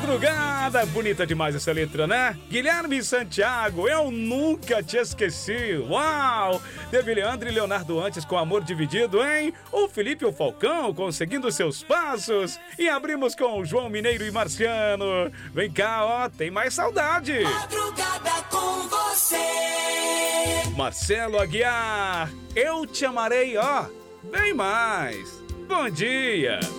Madrugada, bonita demais essa letra, né? Guilherme Santiago, eu nunca te esqueci. Uau! Teve Leandro e Leonardo antes com Amor Dividido, hein? O Felipe e o Falcão conseguindo seus passos. E abrimos com o João Mineiro e Marciano. Vem cá, ó, tem mais saudade. Madrugada com você. Marcelo Aguiar, eu te amarei, ó, bem mais. Bom dia.